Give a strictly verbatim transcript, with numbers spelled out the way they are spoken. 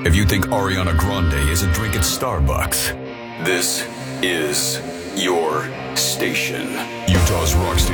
If you think Ariana Grande is a drink at Starbucks, this is your station. Utah's rock station.